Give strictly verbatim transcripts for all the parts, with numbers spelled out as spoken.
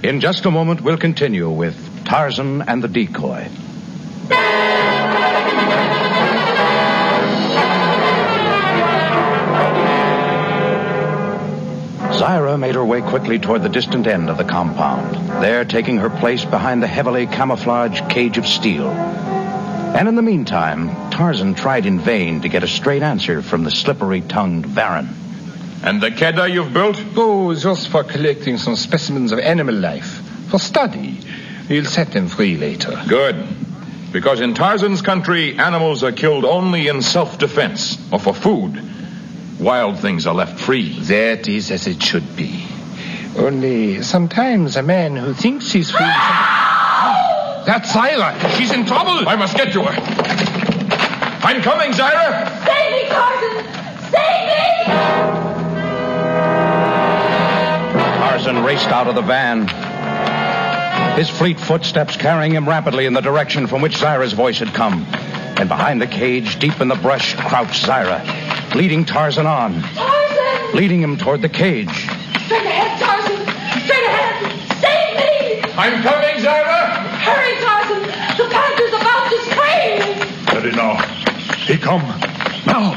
In just a moment, we'll continue with Tarzan and the Decoy. Zaira made her way quickly toward the distant end of the compound, there taking her place behind the heavily camouflaged cage of steel. And in the meantime, Tarzan tried in vain to get a straight answer from the slippery-tongued Varan. And the Keddah you've built? Oh, just for collecting some specimens of animal life. For study. We'll set them free later. Good. Because in Tarzan's country, animals are killed only in self-defense or for food. Wild things are left free. That is as it should be. Only sometimes a man who thinks he's free... That's Zaira. She's in trouble. I must get to her. I'm coming, Zaira. Save me, Tarzan. Save me! Tarzan raced out of the van, his fleet footsteps carrying him rapidly in the direction from which Zaira's voice had come. And behind the cage, deep in the brush, crouched Zaira, leading Tarzan on. Tarzan! Leading him toward the cage. Straight ahead, Tarzan! Straight ahead! Save me! I'm coming, Zaira! Hurry, Tarzan! The panther's about to spring! Ready now. He come. Now.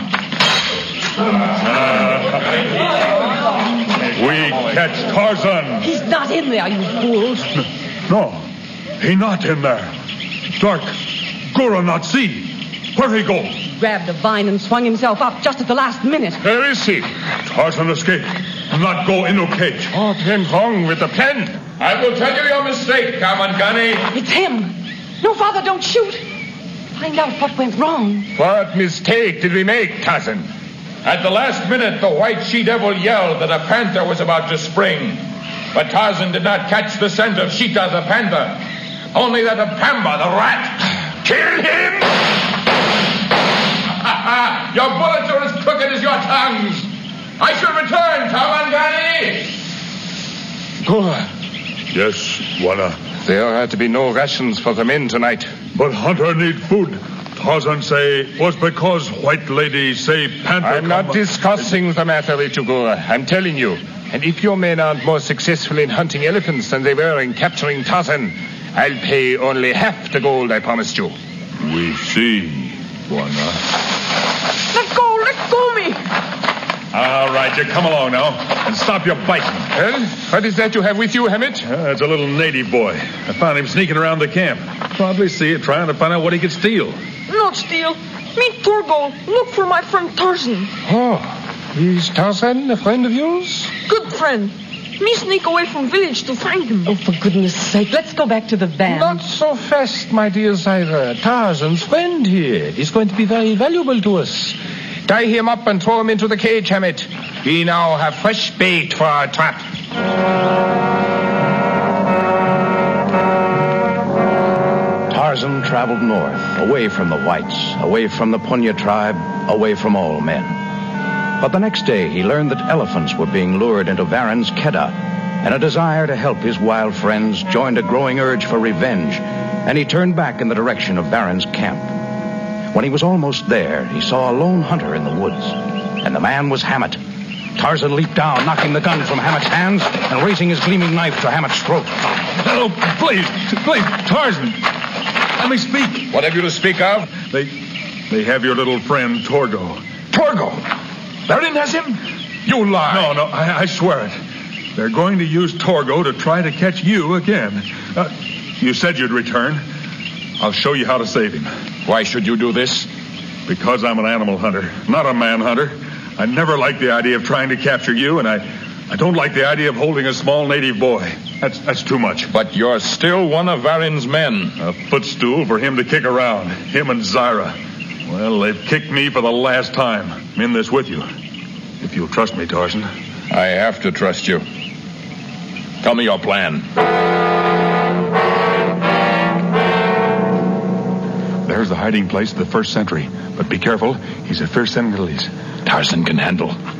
We catch Tarzan. He's not in there, you fools. No, he not in there. Dark. Gura not see. Where he go? Grabbed a vine and swung himself up just at the last minute. Where is he? Tarzan escape. Not go into cage. What went wrong with the plan? I will tell you your mistake, Kamangani. It's him. No, Father, don't shoot. Find out what went wrong. What mistake did we make, Tarzan? At the last minute, the white she-devil yelled that a panther was about to spring. But Tarzan did not catch the scent of Sheeta the panther. Only that of Pamba the rat. Kill him! Your bullets are as crooked as your tongues. I shall return, Kamangani. Gura. Yes, Wana. There are to be no rations for the men tonight. But hunter need food. Tarzan say was because white lady say panther. I'm not come... discussing the matter with you, Gura. I'm telling you. And if your men aren't more successful in hunting elephants than they were in capturing Tarzan, I'll pay only half the gold I promised you. We see, Wana. Let go, let go me. All right, you come along now and stop your biting. Well, what is that you have with you, Hammett? Uh, it's a little native boy. I found him sneaking around the camp. Probably see it, trying to find out what he could steal. Not steal. Meet Torgo. Look for my friend Tarzan. Oh, is Tarzan a friend of yours? Good friend. Me sneak away from village to find him. Oh, for goodness sake, let's go back to the van. Not so fast, my dear Zaira. Tarzan's friend here is going to be very valuable to us. Tie him up and throw him into the cage, Hammett. We now have fresh bait for our trap. Tarzan traveled north, away from the whites, away from the Punya tribe, away from all men. But the next day, he learned that elephants were being lured into Varan's Keddah, and a desire to help his wild friends joined a growing urge for revenge, and he turned back in the direction of Varan's camp. When he was almost there, he saw a lone hunter in the woods, and the man was Hammett. Tarzan leaped down, knocking the gun from Hammett's hands and raising his gleaming knife to Hammett's throat. Oh, please, please, Tarzan. Let me speak. What have you to speak of? They, they have your little friend, Torgo. Torgo. Varan has him? You lie. No, no, I, I swear it. They're going to use Torgo to try to catch you again. Uh, you said you'd return. I'll show you how to save him. Why should you do this? Because I'm an animal hunter, not a man hunter. I never liked the idea of trying to capture you, and I, I don't like the idea of holding a small native boy. That's that's too much. But you're still one of Varan's men. A footstool for him to kick around, him and Zaira. Well, they've kicked me for the last time. I'm in this with you. If you'll trust me, Tarzan. I have to trust you. Tell me your plan. There's the hiding place of the first sentry. But be careful, he's a fierce Senegalese. Tarzan can handle.